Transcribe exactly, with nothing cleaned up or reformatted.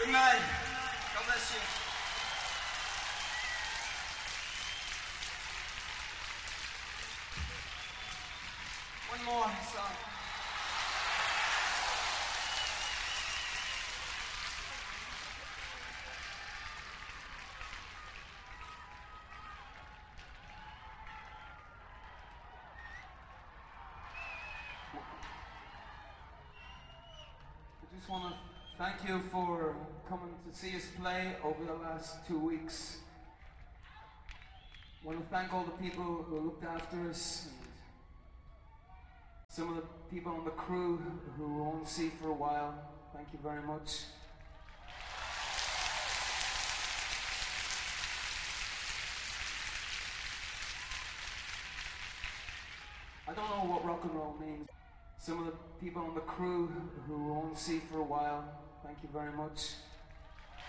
Good man. God bless you. One more song. I just want to thank you for coming to see us play over the last two weeks. I want to thank all the people who looked after us, and some of the people on the crew who we won't see for a while. Thank you very much. I don't know what rock and roll means. Some of the people on the crew who we won't see for a while, thank you very much.